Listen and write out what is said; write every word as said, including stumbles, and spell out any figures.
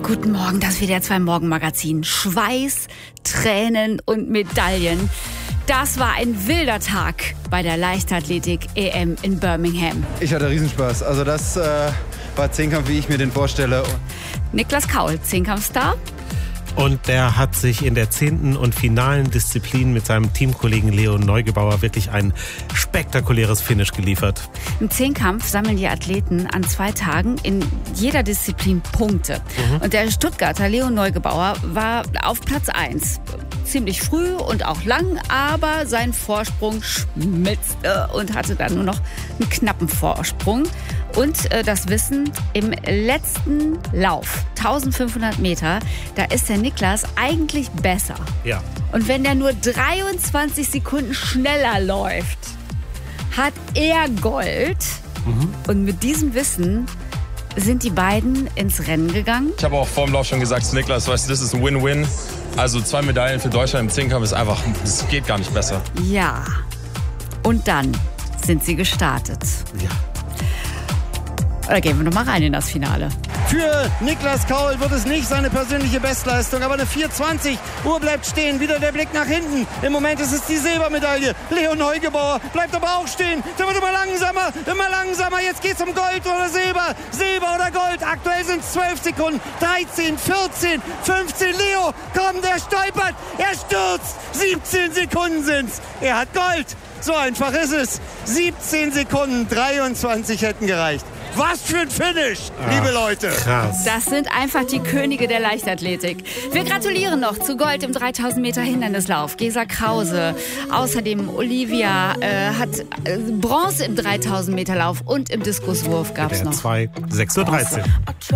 Guten Morgen, das W D R zwei Morgenmagazin. Schweiß, Tränen und Medaillen. Das war ein wilder Tag bei der Leichtathletik-E M in Birmingham. Ich hatte Riesenspaß. Also das äh, war Zehnkampf, wie ich mir den vorstelle. Niklas Kaul, Zehnkampfstar. Und der hat sich in der zehnten und finalen Disziplin mit seinem Teamkollegen Leo Neugebauer wirklich ein spektakuläres Finish geliefert. Im Zehnkampf sammeln die Athleten an zwei Tagen in jeder Disziplin Punkte. Mhm. Und der Stuttgarter Leo Neugebauer war auf Platz eins. Ziemlich früh und auch lang, aber sein Vorsprung schmitzte und hatte dann nur noch einen knappen Vorsprung. Und äh, das Wissen, im letzten Lauf, eintausendfünfhundert Meter, da ist der Niklas eigentlich besser. Ja. Und wenn der nur dreiundzwanzig Sekunden schneller läuft, hat er Gold. Mhm. Und mit diesem Wissen sind die beiden ins Rennen gegangen. Ich habe auch vor dem Lauf schon gesagt zu Niklas, weißt du, das ist ein Win-Win. Also zwei Medaillen für Deutschland im Zehnkampf ist einfach, das geht gar nicht besser. Ja. Und dann sind sie gestartet. Ja. Oder gehen wir noch mal rein in das Finale. Für Niklas Kaul wird es nicht seine persönliche Bestleistung, aber eine vier zwanzig. Uhr bleibt stehen, wieder der Blick nach hinten. Im Moment ist es die Silbermedaille. Leo Neugebauer bleibt aber auch stehen. Der wird immer langsamer, immer langsamer. Jetzt geht's um Gold oder Silber. Silber oder Gold. Aktuell sind es zwölf Sekunden. dreizehn, vierzehn, fünfzehn. Leo, komm, der stolpert. Er stürzt. siebzehn Sekunden sind's. Er hat Gold. So einfach ist es. siebzehn Sekunden, dreiundzwanzig hätten gereicht. Was für ein Finish, Ach, liebe Leute. Krass. Das sind einfach die Könige der Leichtathletik. Wir gratulieren noch zu Gold im dreitausend Meter Hindernislauf. Gesa Krause. Außerdem Olivia äh, hat äh, Bronze im dreitausend Meter Lauf und im Diskuswurf gab es noch. sechs Uhr dreizehn.